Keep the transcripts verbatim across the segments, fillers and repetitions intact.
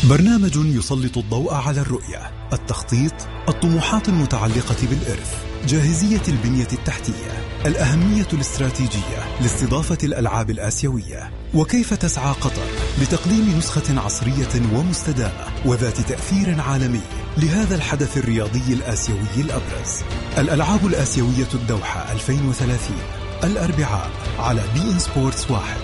برنامج يسلط الضوء على الرؤية، التخطيط، الطموحات المتعلقة بالإرث، جاهزية البنية التحتية، الأهمية الاستراتيجية لاستضافة الألعاب الآسيوية، وكيف تسعى قطر لتقديم نسخة عصرية ومستدامة وذات تأثير عالمي لهذا الحدث الرياضي الآسيوي الأبرز. الألعاب الآسيوية الدوحة ألفين وثلاثين، الأربعاء على بي إن سبورتس واحد.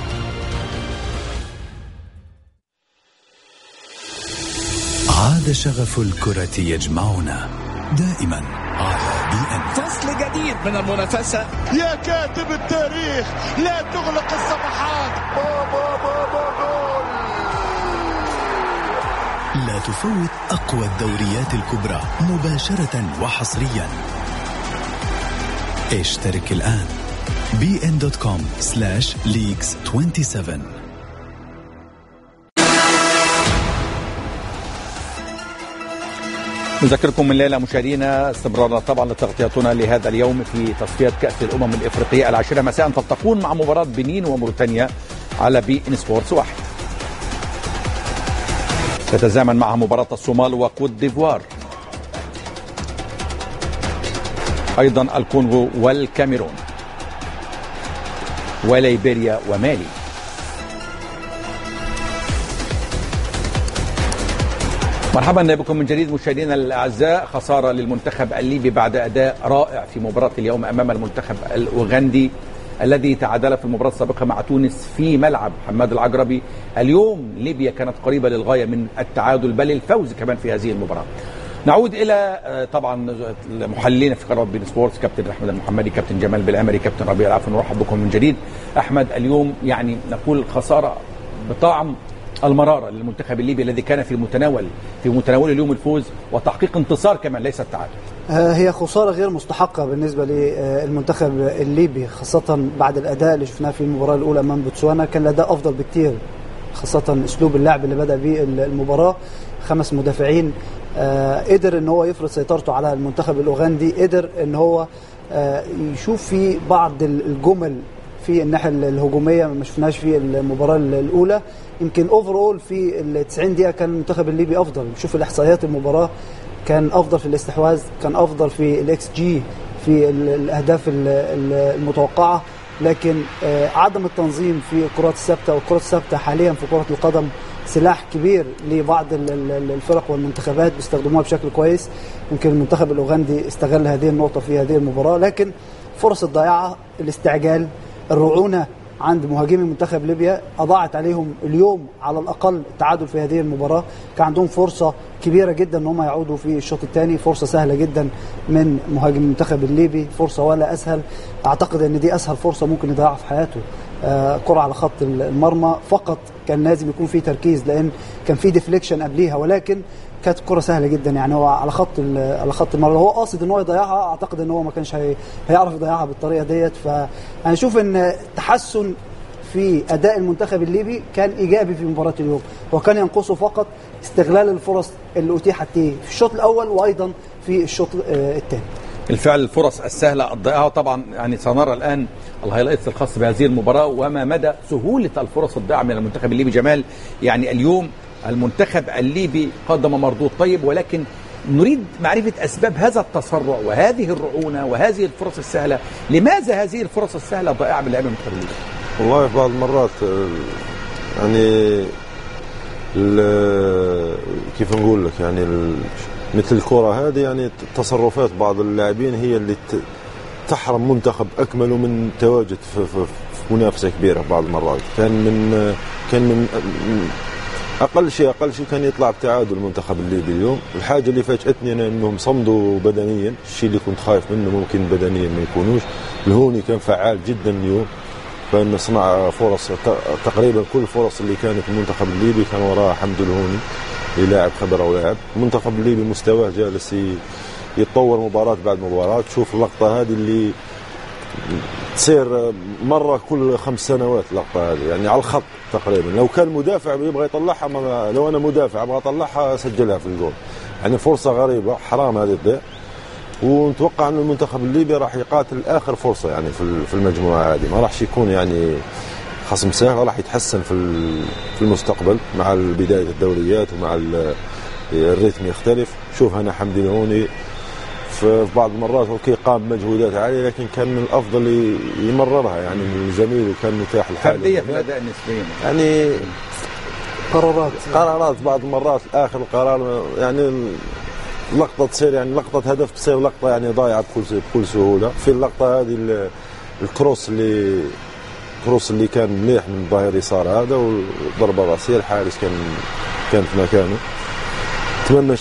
عاد شغف الكرة يجمعنا دائما على بي إن. فصل جديد من المنافسة. يا كاتب التاريخ لا تغلق الصفحات. بابا بابا جول. لا تفوت أقوى الدوريات الكبرى مباشرة وحصريا. اشترك الآن بي إن دوت كوم سلاش ليجز سبعة وعشرين. نذكركم من الليلة مشاهدينا استمرارنا طبعا لتغطيتنا لهذا اليوم في تصفيات كأس الأمم الإفريقية العاشرة مساء، تلتقون مع مباراة بنين وموريتانيا على بي إن سبورتس واحد. تتزامن معها مباراة الصومال وكوت ديفوار، أيضا الكونغو والكاميرون وليبيريا ومالي. مرحبا بكم من جديد مشاهدينا الأعزاء. خسارة للمنتخب الليبي بعد أداء رائع في مباراة اليوم أمام المنتخب الأوغندي الذي تعادل في المباراة السابقة مع تونس في ملعب حماد العقربي. اليوم ليبيا كانت قريبة للغاية من التعادل بل الفوز كمان في هذه المباراة. نعود إلى طبعا المحللين في قناة بي إن سبورتس، كابتن أحمد المحمدي، كابتن جمال بالعمري، كابتن ربيع العفو. نرحب بكم من جديد. أحمد، اليوم يعني نقول خسارة بطعم المرارة للمنتخب الليبي الذي كان في متناول في متناول اليوم الفوز وتحقيق انتصار كمان ليس التعادل. هي خسارة غير مستحقة بالنسبة للمنتخب الليبي، خاصة بعد الأداء اللي شفناه في المباراة الأولى أمام بوتسوانا. كان الأداء أفضل بكتير، خاصة أسلوب اللعب اللي بدأ به المباراة. خمس مدافعين، قدر ان هو يفرض سيطرته على المنتخب الأوغندي، قدر ان هو يشوف في بعض الجمل في الناحية الهجومية ما شفناش في المباراة الأولى. يمكن اوفرول في ال تسعين دقيقة كان المنتخب الليبي أفضل. نشوف الإحصائيات المباراة، كان أفضل في الاستحواذ، كان أفضل في الإكس جي، في الأهداف المتوقعة، لكن عدم التنظيم في الكرات الثابتة. والكرات الثابتة حاليا في كرة القدم سلاح كبير لبعض الفرق والمنتخبات بيستخدموها بشكل كويس. يمكن المنتخب الأوغندي استغل هذه النقطة في هذه المباراة، لكن فرص الضياعة، الاستعجال، الرعونة عند مهاجمي منتخب ليبيا أضاعت عليهم اليوم على الأقل التعادل في هذه المباراة. كان عندهم فرصة كبيرة جدا ان هم يعودوا في الشوط الثاني، فرصة سهلة جدا من مهاجم المنتخب الليبي، فرصة ولا أسهل. أعتقد ان دي أسهل فرصة ممكن يضيعها في حياته. آه كرة على خط المرمى فقط، كان لازم يكون في تركيز لأن كان في ديفليكشن قبليها، ولكن كانت كرة سهلة جدا. يعني هو على خط على خط المرمى، هو قاصد ان هو يضيعها. اعتقد ان هو ما كانش هي... هيعرف يضيعها بالطريقة ديت. فانا اشوف ان تحسن في اداء المنتخب الليبي كان ايجابي في مباراة اليوم، وكان ينقصه فقط استغلال الفرص اللي اتيحت له في الشوط الاول وايضا في الشوط الثاني. الفعل الفرص السهلة الضائعة طبعا، يعني سنرى الآن الهايلايتس الخاص بهذه المباراة وما مدى سهولة الفرص الضائعة من المنتخب الليبي. جمال، يعني اليوم المنتخب الليبي قدم مردود طيب، ولكن نريد معرفة أسباب هذا التسرع وهذه الرعونة وهذه الفرص السهلة. لماذا هذه الفرص السهلة ضائعة من لاعبي المنتخب الليبي؟ والله في بعض المرات يعني كيف نقول لك، يعني مثل الكرة هذه، يعني تصرفات بعض اللاعبين هي اللي تحرم منتخب أكمله من تواجد في, في, في منافسة كبيرة. بعض المرات كان من كان من أقل شيء أقل شيء كان يطلع بتعادل المنتخب الليبي اليوم. الحاجة اللي فاجأتني أنا أنهم صمدوا بدنيا، الشيء اللي كنت خايف منه ممكن بدنيا ما يكونوش. الهوني كان فعال جدا اليوم، فإن صنع فرص تقريبا كل الفرص اللي كانت في المنتخب الليبي كان وراها حمد الهوني، لاعب خبرة ولاعب. المنتخب الليبي مستواه جالس يتطور مباراة بعد مباراة. تشوف اللقطة هذه اللي تصير مرة كل خمس سنوات، اللقطة هذه يعني على الخط تقريبا. لو كان مدافع يبغى يطلعها، لو أنا مدافع أبغى أطلعها سجلها في الجول. يعني فرصة غريبة، حرام هذه تضيع. ونتوقع أن المنتخب الليبي راح يقاتل آخر فرصة يعني في المجموعة هذه، ما راحش يكون يعني خصم سهل راح يتحسن في في المستقبل مع بداية الدوريات ومع الريتم يختلف. شوف أنا حمدي الهوني في بعض المرات اوكي قام بمجهودات عاليه لكن كان من الافضل يمررها يعني من زميله كان متاح الحال فرديه في الاداء نسبيا يعني قرارات قرارات بعض المرات اخر القرار يعني لقطه تصير يعني لقطه هدف تصير لقطه يعني ضايعه بكل بكل سهوله. في اللقطه هذه الكروس اللي الكروس اللي كان مليح من ظهير يسار هذا والضربه الراسيه الحارس كان كان في مكانه. اتمنى